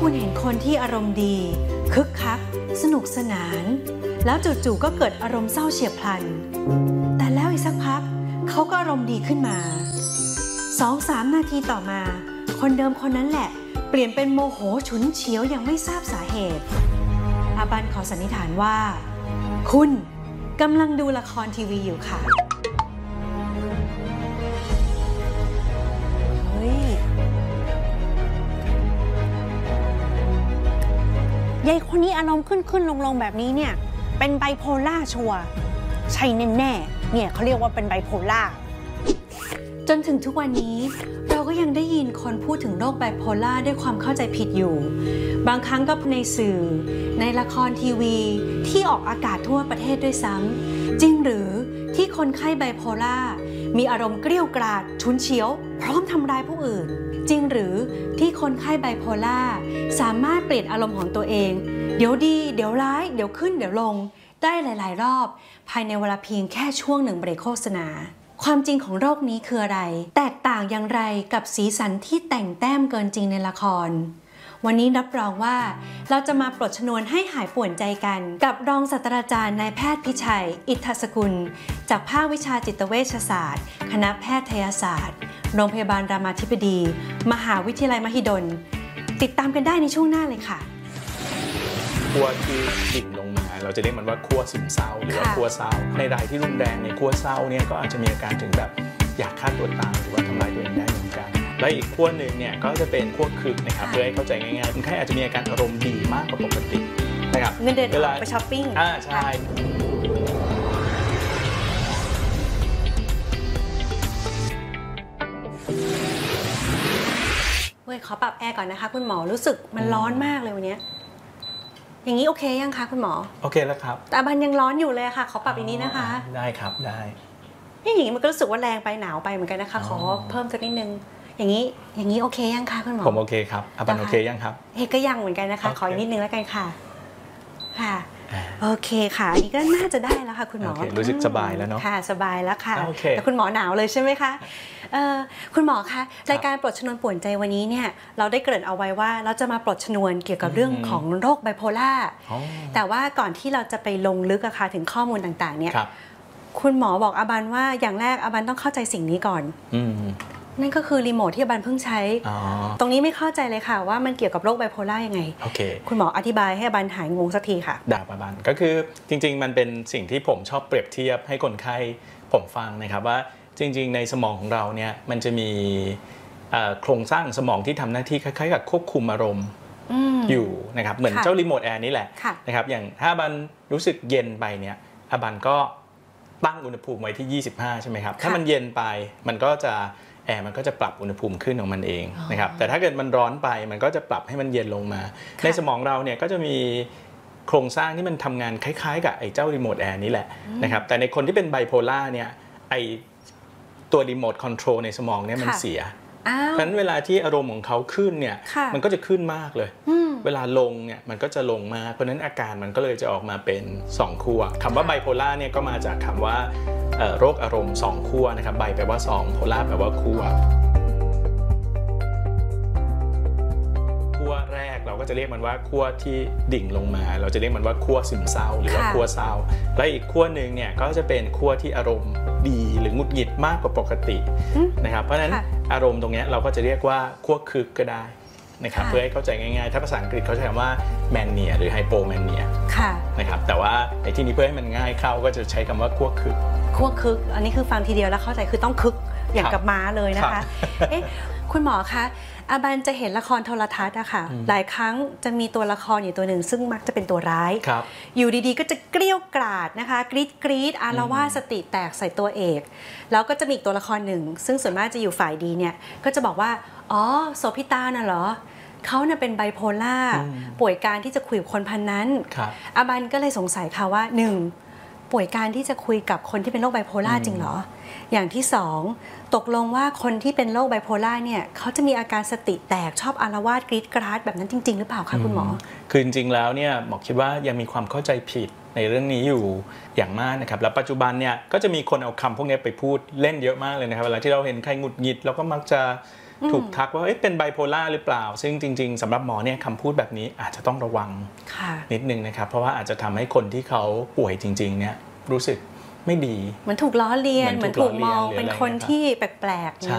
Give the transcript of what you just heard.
คุณเห็นคนที่อารมณ์ดีคึกคักสนุกสนานแล้วจู่ๆก็เกิดอารมณ์เศร้าเฉียบพลันแต่แล้วอีกสักพักเขาก็อารมณ์ดีขึ้นมา 2-3 นาทีต่อมาคนเดิมคนนั้นแหละเปลี่ยนเป็นโมโหฉุนเฉียวอย่างไม่ทราบสาเหตุอาบันขอสันนิษฐานว่าคุณกำลังดูละครทีวีอยู่ค่ะเฮ้ยยายคนนี้อารมณ์ขึ้นลงแบบนี้เนี่ยเป็นไบโพล่าชัวร์ใช่แน่ๆเนี่ยเขาเรียกว่าเป็นไบโพล่าจนถึงทุกวันนี้เราก็ยังได้ยินคนพูดถึงโรคไบโพล่าด้วยความเข้าใจผิดอยู่บางครั้งก็ในสื่อในละครทีวีที่ออกอากาศทั่วประเทศด้วยซ้ำจริงหรือที่คนไข้ไบโพล่ามีอารมณ์เกรี้ยวกราดฉุนเฉียวพร้อมทำร้ายผู้อื่นจริงหรือที่คนไข้ไบโพล่าสามารถเปลี่ยนอารมณ์ของตัวเองเดี๋ยวดีเดี๋ยวร้ายเดี๋ยวขึ้นเดี๋ยวลงได้หลายๆรอบภายในเวลาเพียงแค่ช่วงหนึ่งเบรกโฆษณาความจริงของโรคนี้คืออะไรแตกต่างอย่างไรกับสีสันที่แต่งแต้มเกินจริงในละครวันนี้รับรองว่าเราจะมาปลดชนวนให้หายป่วนใจกันกับรองศาสตราจารย์นายแพทย์พิชัยอิทธสกุลจากภาควิชาจิตเวชศาสตร์คณะแพทยศาสตร์โรงพยาบาลรามาธิบดีมหาวิทยาลัยมหิดลติดตามกันได้ในช่วงหน้าเลยค่ะขั้วที่ดิ่งลงมาเราจะเรียกมันว่าขั้วซึมเศร้าหรือว่าขั้วเศร้าในรายที่รุนแรงในขั้วเศร้าเนี่ยก็อาจจะมีอาการถึงแบบอยากฆ่าตัวตายหรือว่าทำลายตัวเองได้เหมือนกันและอีกขั้วหนึ่งเนี่ยก็จะเป็นขั้วคึกนะครับเพื่อให้เข้าใจง่ายๆคนไข้อาจจะมีอาการอารมณ์ดีมากกว่าปกตินะครับเงินเดือนออกไปช้อปปิ้งใช่ขอปรับแอร์ก่อนนะคะคุณหมอรู้สึกมันร้อนมากเลยวันนี้อย่างนี้โอเคยังคะคุณหมอโอเคแล้วครับแต่บันยังร้อนอยู่เลยค่ะขอปรับอีกนิดนะคะได้ครับได้อย่างนี้มันก็รู้สึกว่าแรงไปหนาวไปเหมือนกันนะคะขอเพิ่มสักนิดนึงอย่างนี้โอเคยังคะคุณหมอผมโอเคครับบันโอเคยังครับก็ยังเหมือนกันนะคะขออีกนิดนึงแล้วกันค่ะโอเคค่ะอันนี้ก็น่าจะได้แล้วค่ะคุณหมอรู้สึกสบายแล้วเนาะค่ะสบายแล้วค่ะแต่คุณหมอหนาวเลยใช่ไหมคะคุณหมอคะรายการปลดชนวนป่วนใจวันนี้เนี่ยเราได้เกริ่นเอาไว้ว่าเราจะมาปลดชนวนเกี่ยวกับเรื่องของโรคไบโพล่าแต่ว่าก่อนที่เราจะไปลงลึกอะค่ะถึงข้อมูลต่างๆเนี่ยคุณหมอบอกอาบันว่าอย่างแรกอาบันต้องเข้าใจสิ่งนี้ก่อนนั่นก็คือรีโมทที่อาบันเพิ่งใช้ตรงนี้ไม่เข้าใจเลยค่ะว่ามันเกี่ยวกับโรคไบโพล่ายังไงคุณหมออธิบายให้อาบันหายงงสักทีค่ะดาบอาบันก็คือจริงๆมันเป็นสิ่งที่ผมชอบเปรียบเทียบให้คนไข้ผมฟังนะครับว่าจริงๆในสมองของเราเนี่ยมันจะมีโครงสร้างสมองที่ทำหน้าที่คล้ายๆกับควบคุมอารมณ์อยู่นะครับเหมือนเจ้ารีโมทแอร์นี่แหละนะครับอย่างถ้าอาบันรู้สึกเย็นไปเนี่ยอาบันก็ตั้งอุณหภูมิไว้ที่25ใช่ไหมครับถ้ามันเย็นไปมันก็จะแอร์มันก็จะปรับอุณหภูมิขึ้นของมันเองนะครับแต่ถ้าเกิดมันร้อนไปมันก็จะปรับให้มันเย็นลงมาในสมองเราเนี่ยก็จะมีโครงสร้างที่มันทำงานคล้ายๆกับไอ้เจ้ารีโมทแอร์นี่แหละนะครับแต่ในคนที่เป็นไบโพล่าเนี่ยไอ้ตัวรีโมทคอนโทรลในสมองเนี่ยมันเสียเพราะฉะนั้นเวลาที่อารมณ์ของเขาขึ้นเนี่ยมันก็จะขึ้นมากเลยเวลาลงเนี่ยมันก็จะลงมากเพราะฉะนั้นอาการมันก็เลยจะออกมาเป็น2ขั้วคำว่าไบโพล่าเนี่ยก็มาจากคำว่าโรคอารมณ์2ขั้วนะครับไบแปลว่า2โพล่าแปลว่าขั้วแรกเราก็จะเรียกมันว่าขั้วที่ดิ่งลงมาเราจะเรียกมันว่าขั้วซึมเศร้าหรือว่าขั้วเศร้าและอีกขั้วหนึ่งเนี่ยก็จะเป็นขั้วที่อารมณ์ดีหรือหงุดหงิดมากกว่าปกตินะครับเพราะฉะนั้นอารมณ์ตรงนี้เราก็จะเรียกว่าขั้วคึกก็ได้นะครับเพื่อให้เข้าใจง่ายๆถ้าภาษาอังกฤษเขาใช้คำว่าแมนเนียหรือไฮโปแมนเนียนะครับแต่ว่าในที่นี้เพื่อให้มันง่ายเข้าก็จะใช้คำว่าขั้วคึกอันนี้คือฟังทีเดียวแล้วเข้าใจคือต้องคึกอย่างกับม้าเลยนะคะคุณหมอคะอาบันจะเห็นละครโทรทัศน์อะค่ะหลายครั้งจะมีตัวละครอยู่ตัวหนึ่งซึ่งมักจะเป็นตัวร้ายอยู่ดีๆก็จะเกรี้ยวกราดนะคะกรี๊ดอาละวาดสติแตกใส่ตัวเอกแล้วก็จะมีอีกตัวละครหนึ่งซึ่งส่วนมากจะอยู่ฝ่ายดีเนี่ยก็จะบอกว่าอ๋อโสภิตาน่ะเหรอเขาเนี่ยเป็นไบโพล่าป่วยการที่จะคุยกับคนพันนั้นอาบันก็เลยสงสัยค่ะว่า1ป่วยการที่จะคุยกับคนที่เป็นโรคไบโพล่าจริงเหรออย่างที่2ตกลงว่าคนที่เป็นโรคไบโพล่าเนี่ยเขาจะมีอาการสติแตกชอบอาละวาดกรี๊ดกราดแบบนั้นจริงๆหรือเปล่าคะคุณหมอคือจริงๆแล้วเนี่ยหมอคิดว่ายังมีความเข้าใจผิดในเรื่องนี้อยู่อย่างมากนะครับแล้วปัจจุบันเนี่ยก็จะมีคนเอาคำพวกนี้ไปพูดเล่นเยอะมากเลยนะครับเวลาที่เราเห็นใครหงุดหงิดเราก็มักจะถูกทักว่าเป็นไบโพล่าหรือเปล่าซึ่งจริงๆสำหรับหมอเนี่ยคำพูดแบบนี้อาจจะต้องระวังนิดนึงนะครับเพราะว่าอาจจะทำให้คนที่เขาป่วยจริงๆเนี่ยรู้สึกไม่ดีเหมือนถูกล้อเลียนเหมือนถูกมองเป็นคนที่แปลกๆ